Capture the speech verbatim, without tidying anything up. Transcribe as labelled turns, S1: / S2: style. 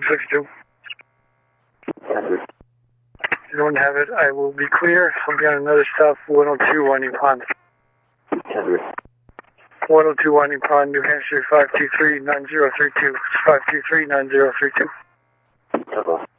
S1: sixty-two.
S2: Copy.
S1: You don't have it. I will be clear. I'll be on another stop, one oh two Winding Pond.
S2: Copy.
S1: one oh two Winding Pond, New Hampshire, five two three nine zero three two. five two three nine zero three two.
S2: Copy.